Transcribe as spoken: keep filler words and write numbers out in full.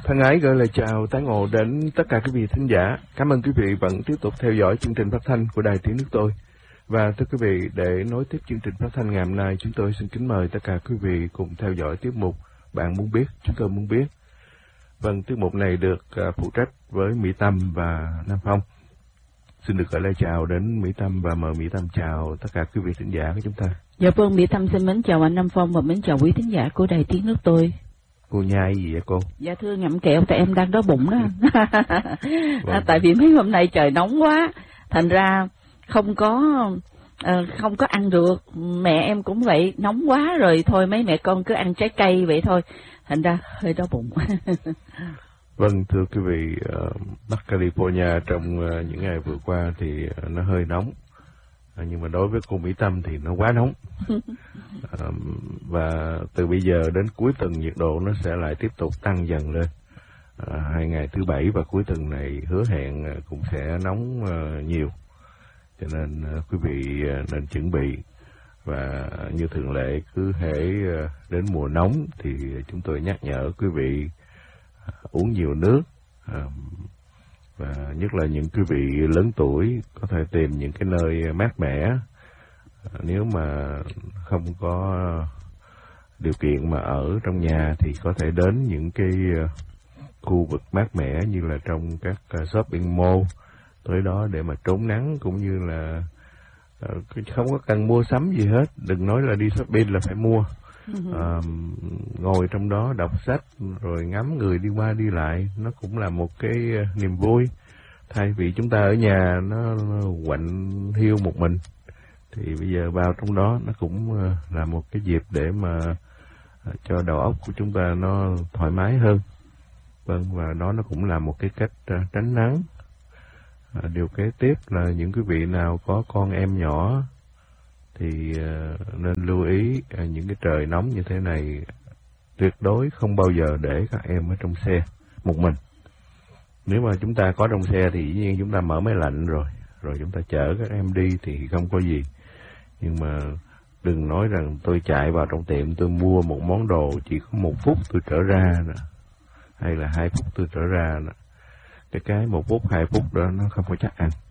Thân ái gửi lời chào tán ngộ đến tất cả quý vị thính giả. Cảm ơn quý vị vẫn tiếp tục theo dõi chương trình phát thanh của Đài Tiếng Nước Tôi. Và thưa quý vị, để nối tiếp chương trình phát thanh ngày hôm nay, chúng tôi xin kính mời tất cả quý vị cùng theo dõi tiết mục Bạn Muốn Biết, Chúng Tôi Muốn Biết. Vâng, tiết mục này được uh, phụ trách với Mỹ Tâm và Nam Phong. Xin được gửi lời chào đến Mỹ Tâm và mời Mỹ Tâm chào tất cả quý vị thính giả của chúng ta. Dạ vâng, Mỹ Tâm xin mến chào anh Nam Phong và mến chào quý thính giả của Đài Tiếng Nước Tôi. Cô nhai gì vậy cô? Dạ thưa ngậm kẹo, tại em đang đói bụng đó. Vâng. À, tại vì mấy hôm nay trời nóng quá, thành ra không có uh, không có ăn được. Mẹ em cũng vậy, nóng quá rồi thôi mấy mẹ con cứ ăn trái cây vậy thôi, thành ra hơi đói bụng. Vâng, thưa quý vị, uh, Bắc California trong uh, những ngày vừa qua thì uh, nó hơi nóng, uh, nhưng mà đối với cô Mỹ Tâm thì nó quá nóng. uh, và từ bây giờ đến cuối tuần nhiệt độ nó sẽ lại tiếp tục tăng dần lên. Uh, hai ngày thứ bảy và cuối tuần này hứa hẹn uh, cũng sẽ nóng uh, nhiều, cho nên uh, quý vị uh, nên chuẩn bị. Và uh, như thường lệ, cứ hễ uh, đến mùa nóng thì chúng tôi nhắc nhở quý vị uống nhiều nước, à, và nhất là những quý vị lớn tuổi có thể tìm những cái nơi mát mẻ. À, nếu mà không có điều kiện mà ở trong nhà thì có thể đến những cái khu vực mát mẻ như là trong các shopping mall, tới đó để mà trốn nắng, cũng như là không có cần mua sắm gì hết. Đừng nói là đi shopping là phải mua. À, ngồi trong đó đọc sách rồi ngắm người đi qua đi lại, nó cũng là một cái niềm vui. Thay vì chúng ta ở nhà nó, nó quạnh hiu một mình, thì bây giờ vào trong đó nó cũng là một cái dịp để mà cho đầu óc của chúng ta nó thoải mái hơn. Vâng, và đó nó cũng là một cái cách tránh nắng. À, điều kế tiếp là những quý vị nào có con em nhỏ thì uh, nên lưu ý uh, những cái trời nóng như thế này tuyệt đối không bao giờ để các em ở trong xe một mình. Nếu mà chúng ta có trong xe thì dĩ nhiên chúng ta mở máy lạnh rồi, rồi chúng ta chở các em đi thì không có gì. Nhưng mà đừng nói rằng tôi chạy vào trong tiệm tôi mua một món đồ chỉ có một phút tôi trở ra nè, hay là hai phút tôi trở ra nè. Cái cái một phút hai phút đó nó không có chắc ăn.